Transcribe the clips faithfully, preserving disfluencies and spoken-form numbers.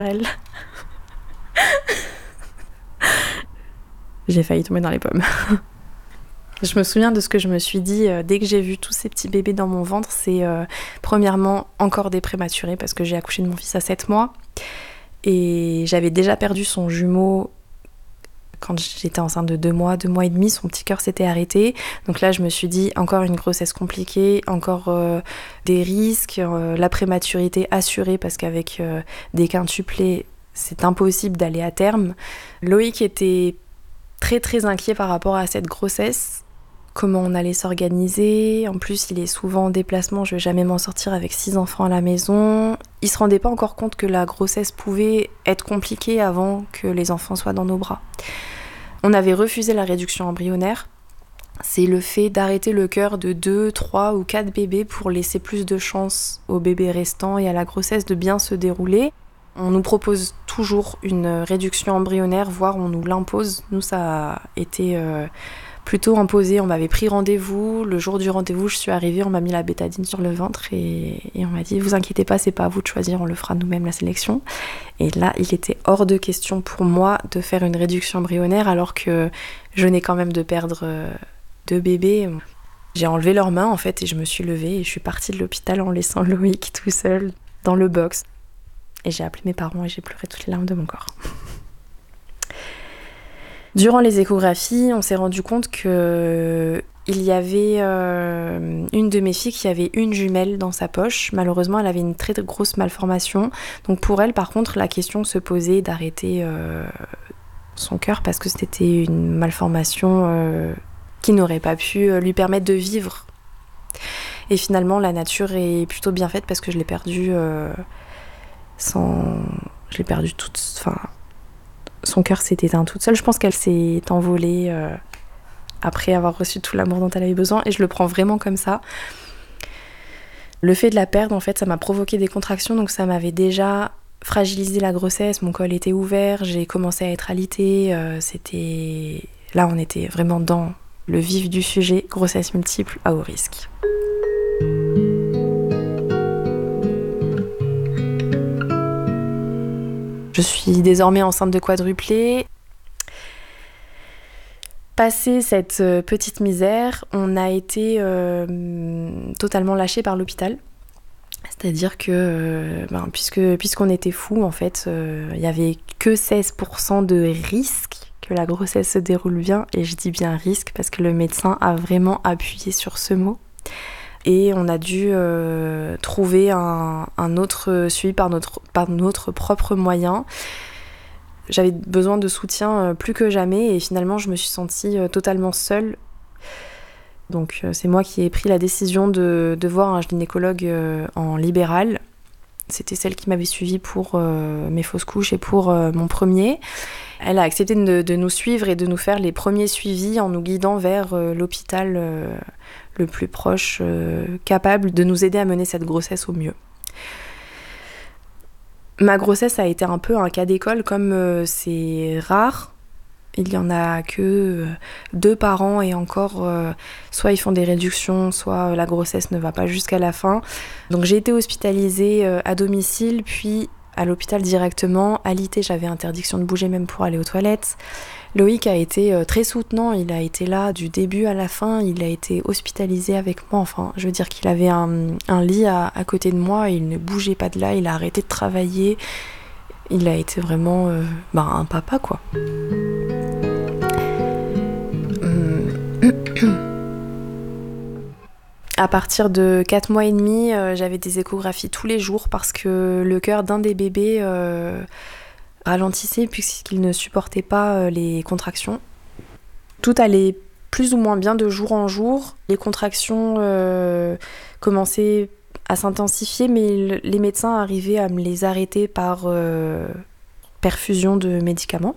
Elle. J'ai failli tomber dans les pommes. Je me souviens de ce que je me suis dit euh, dès que j'ai vu tous ces petits bébés dans mon ventre. C'est euh, premièrement encore des prématurés parce que j'ai accouché de mon fils à sept mois. Et j'avais déjà perdu son jumeau quand j'étais enceinte de deux mois, deux mois et demi. Son petit cœur s'était arrêté. Donc là, je me suis dit encore une grossesse compliquée, encore euh, des risques, euh, la prématurité assurée parce qu'avec euh, des quintuplés, c'est impossible d'aller à terme. Loïc était très très inquiet par rapport à cette grossesse. Comment on allait s'organiser. En plus, il est souvent en déplacement, je vais jamais m'en sortir avec six enfants à la maison. Il se rendait pas encore compte que la grossesse pouvait être compliquée avant que les enfants soient dans nos bras. On avait refusé la réduction embryonnaire. C'est le fait d'arrêter le cœur de deux, trois ou quatre bébés pour laisser plus de chance aux bébés restants et à la grossesse de bien se dérouler. On nous propose toujours une réduction embryonnaire, voire on nous l'impose. Nous, ça a été euh, plutôt imposé. On m'avait pris rendez-vous. Le jour du rendez-vous, je suis arrivée, on m'a mis la bétadine sur le ventre et, et on m'a dit « Vous inquiétez pas, c'est pas à vous de choisir, on le fera nous-mêmes la sélection ». Et là, il était hors de question pour moi de faire une réduction embryonnaire alors que je venais quand même de perdre euh, deux bébés. J'ai enlevé leurs mains en fait et je me suis levée et je suis partie de l'hôpital en laissant Loïc tout seul dans le box. Et j'ai appelé mes parents et j'ai pleuré toutes les larmes de mon corps. Durant les échographies, on s'est rendu compte qu'il y avait euh, une de mes filles qui avait une jumelle dans sa poche. Malheureusement, elle avait une très grosse malformation. Donc pour elle, par contre, la question se posait d'arrêter euh, son cœur parce que c'était une malformation euh, qui n'aurait pas pu lui permettre de vivre. Et finalement, la nature est plutôt bien faite parce que je l'ai perdue... Euh, Sans... Je l'ai perdue toute... Enfin, son cœur s'est éteint toute seule. Je pense qu'elle s'est envolée euh, après avoir reçu tout l'amour dont elle avait besoin. Et je le prends vraiment comme ça. Le fait de la perdre, en fait, ça m'a provoqué des contractions. Donc ça m'avait déjà fragilisé la grossesse. Mon col était ouvert. J'ai commencé à être alitée. Euh, c'était... Là, on était vraiment dans le vif du sujet. Grossesse multiple à haut risque. Je suis désormais enceinte de quadruplé. Passé cette petite misère, on a été euh, totalement lâchés par l'hôpital. C'est-à-dire que, euh, ben, puisque, puisqu'on était fous, en fait, il euh, n'y avait que seize pour cent de risque que la grossesse se déroule bien. Et je dis bien risque parce que le médecin a vraiment appuyé sur ce mot. Et on a dû euh, trouver un, un autre suivi par notre, par notre propre moyen. J'avais besoin de soutien euh, plus que jamais et finalement je me suis sentie euh, totalement seule. Donc euh, c'est moi qui ai pris la décision de, de voir un gynécologue euh, en libéral. C'était celle qui m'avait suivie pour euh, mes fausses couches et pour euh, mon premier. Elle a accepté de, de nous suivre et de nous faire les premiers suivis en nous guidant vers euh, l'hôpital euh, le plus proche, euh, capable de nous aider à mener cette grossesse au mieux. Ma grossesse a été un peu un cas d'école, comme euh, c'est rare. Il y en a que euh, deux par an et encore, euh, soit ils font des réductions, soit la grossesse ne va pas jusqu'à la fin. Donc j'ai été hospitalisée euh, à domicile, puis à l'hôpital directement. Alité, j'avais interdiction de bouger même pour aller aux toilettes. Loïc a été euh, très soutenant, il a été là du début à la fin, il a été hospitalisé avec moi. Enfin, je veux dire qu'il avait un, un lit à, à côté de moi, et il ne bougeait pas de là, il a arrêté de travailler. Il a été vraiment euh, bah, un papa, quoi. À partir de quatre mois et demi, euh, j'avais des échographies tous les jours parce que le cœur d'un des bébés euh, ralentissait puisqu'il ne supportait pas euh, les contractions. Tout allait plus ou moins bien de jour en jour. Les contractions euh, commençaient à s'intensifier, mais les médecins arrivaient à me les arrêter par euh, perfusion de médicaments.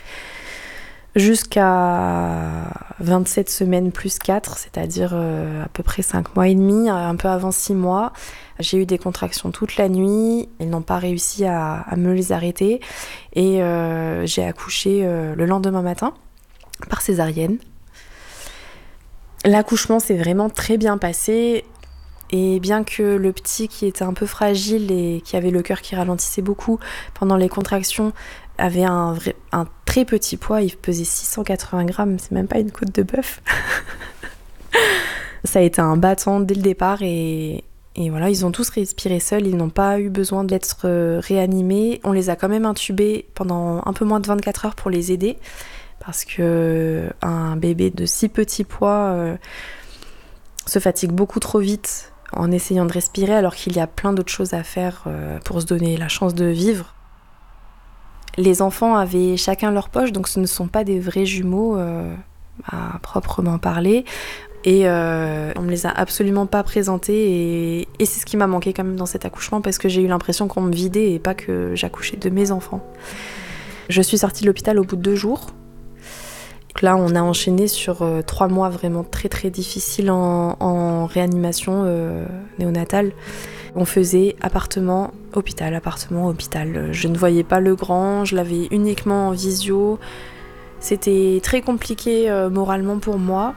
Jusqu'à vingt-sept semaines plus quatre, c'est-à-dire euh, à peu près cinq mois et demi, un peu avant six mois. J'ai eu des contractions toute la nuit, ils n'ont pas réussi à, à me les arrêter et euh, j'ai accouché euh, le lendemain matin par césarienne. L'accouchement s'est vraiment très bien passé Et bien que le petit qui était un peu fragile et qui avait le cœur qui ralentissait beaucoup pendant les contractions avait un, vrai, un très petit poids, il pesait six cent quatre-vingts grammes, c'est même pas une côte de bœuf. Ça a été un battant dès le départ et, et voilà, ils ont tous respiré seuls, ils n'ont pas eu besoin d'être réanimés. On les a quand même intubés pendant un peu moins de vingt-quatre heures pour les aider parce que un bébé de si petit poids euh, se fatigue beaucoup trop vite en essayant de respirer alors qu'il y a plein d'autres choses à faire euh, pour se donner la chance de vivre. Les enfants avaient chacun leur poche, donc ce ne sont pas des vrais jumeaux euh, à proprement parler. Et euh, on me les a absolument pas présentés et, et c'est ce qui m'a manqué quand même dans cet accouchement parce que j'ai eu l'impression qu'on me vidait et pas que j'accouchais de mes enfants. Je suis sortie de l'hôpital au bout de deux jours. Donc là, on a enchaîné sur euh, trois mois vraiment très très difficiles en, en réanimation euh, néonatale. On faisait appartement, hôpital, appartement, hôpital. Je ne voyais pas le grand, je l'avais uniquement en visio. C'était très compliqué euh, moralement pour moi.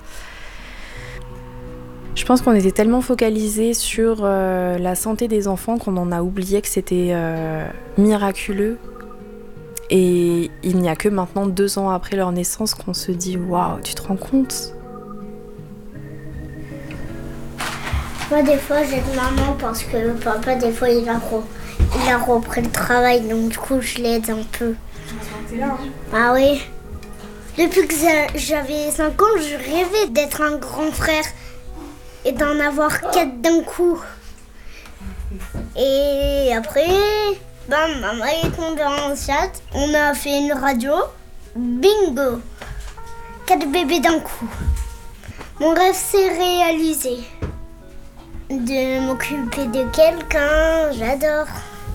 Je pense qu'on était tellement focalisés sur euh, la santé des enfants qu'on en a oublié que c'était euh, miraculeux. Et il n'y a que maintenant, deux ans après leur naissance, qu'on se dit « Waouh, tu te rends compte ?» Moi, des fois, j'aide maman parce que papa, des fois, il a, re... il a repris le travail, donc du coup, je l'aide un peu. T'es là, hein ? Ah oui. Depuis que j'avais cinq ans, je rêvais d'être un grand frère et d'en avoir quatre d'un coup. Et après, ben, maman est tombée enceinte, on a fait une radio, bingo, quatre bébés d'un coup. Mon rêve s'est réalisé. De m'occuper de quelqu'un, j'adore.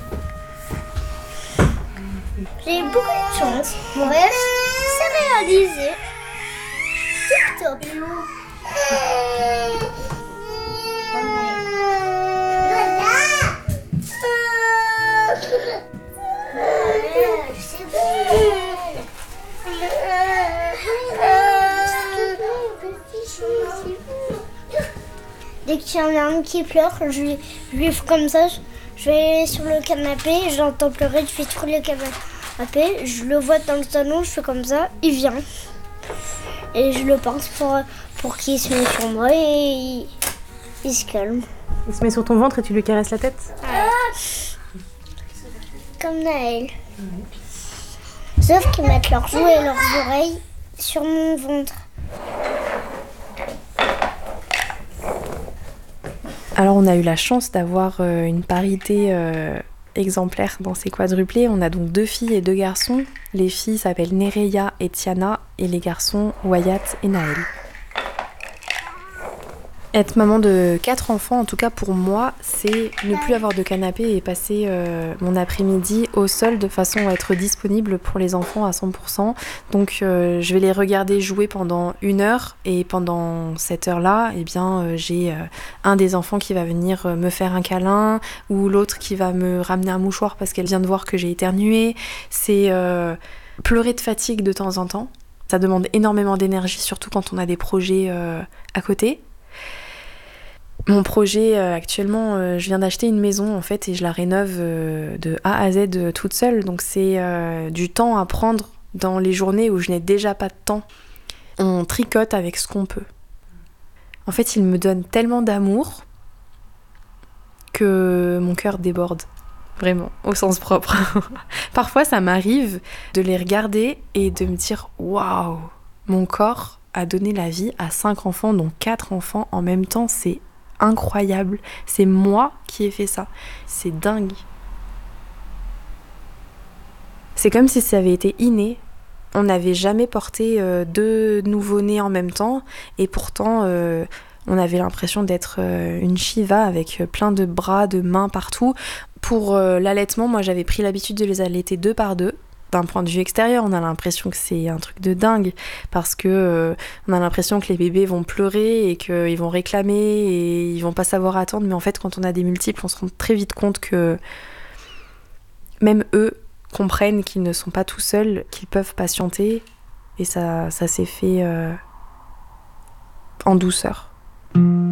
J'ai beaucoup de chance. Mon rêve s'est réalisé. Tip top. Dès qu'il y en a un qui pleure, je lui, je lui fais comme ça, je, je vais sur le canapé, j'entends pleurer, je vais sur le canapé, je le vois dans le salon, je fais comme ça, il vient. Et je le pince pour, pour qu'il se mette sur moi et il, il se calme. Il se met sur ton ventre et tu lui caresses la tête ? Ah, comme Naël. Mmh. Sauf qu'ils mettent leurs joues et leurs oreilles sur mon ventre. Alors on a eu la chance d'avoir euh, une parité euh, exemplaire dans ces quadruplés. On a donc deux filles et deux garçons. Les filles s'appellent Nereya et Tiana et les garçons Wyatt et Naël. Être maman de quatre enfants, en tout cas pour moi, c'est ne plus avoir de canapé et passer euh, mon après-midi au sol de façon à être disponible pour les enfants à cent pour cent. Donc euh, je vais les regarder jouer pendant une heure et pendant cette heure-là, eh bien, euh, j'ai euh, un des enfants qui va venir me faire un câlin ou l'autre qui va me ramener un mouchoir parce qu'elle vient de voir que j'ai éternué. C'est euh, pleurer de fatigue de temps en temps. Ça demande énormément d'énergie, surtout quand on a des projets euh, à côté. Mon projet euh, actuellement, euh, je viens d'acheter une maison en fait et je la rénove euh, de A à Z euh, toute seule. Donc c'est euh, du temps à prendre dans les journées où je n'ai déjà pas de temps. On tricote avec ce qu'on peut. En fait, il me donne tellement d'amour que mon cœur déborde. Vraiment, au sens propre. Parfois, ça m'arrive de les regarder et de me dire « Waouh, mon corps a donné la vie à cinq enfants, dont quatre enfants en même temps, c'est incroyable. C'est moi qui ai fait ça. C'est dingue. » C'est comme si ça avait été inné. On n'avait jamais porté euh, deux nouveau-nés en même temps et pourtant euh, on avait l'impression d'être euh, une Shiva avec plein de bras, de mains partout. Pour euh, l'allaitement, moi j'avais pris l'habitude de les allaiter deux par deux. D'un point de vue extérieur, on a l'impression que c'est un truc de dingue parce que euh, on a l'impression que les bébés vont pleurer et qu'ils vont réclamer et ils vont pas savoir attendre. Mais en fait, quand on a des multiples, on se rend très vite compte que même eux comprennent qu'ils ne sont pas tout seuls, qu'ils peuvent patienter et ça, ça s'est fait euh, en douceur.